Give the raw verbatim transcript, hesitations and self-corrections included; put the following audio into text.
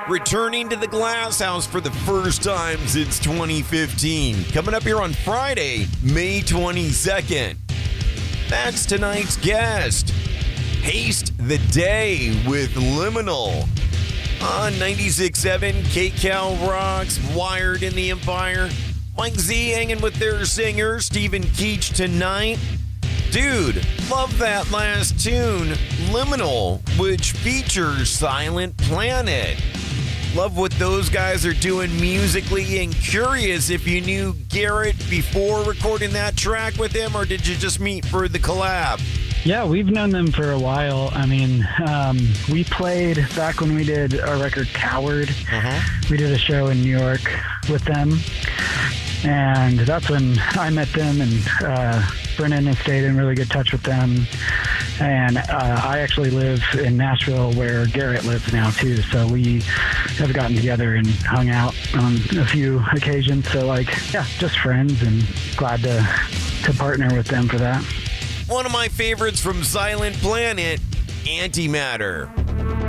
returning to the Glass House for the first time since twenty fifteen. Coming up here on Friday, May twenty-second. That's tonight's guest. Haste the Day with Liminal on ninety-six point seven KCal Rocks, Wired in the Empire. Mike Z hanging with their singer, Stephen Keach, tonight. Dude, love that last tune, Liminal, which features Silent Planet. Love what those guys are doing musically, and curious if you knew Garrett before recording that track with him, or did you just meet for the collab? Yeah, we've known them for a while. I mean, um, we played back when we did our record Coward. Uh-huh. We did a show in New York with them, and that's when I met them, and uh, Brennan has stayed in really good touch with them. And uh, I actually live in Nashville, where Garrett lives now too. So we have gotten together and hung out on a few occasions. So like, yeah, just friends, and glad to to partner with them for that. One of my favorites from Silent Planet, Antimatter.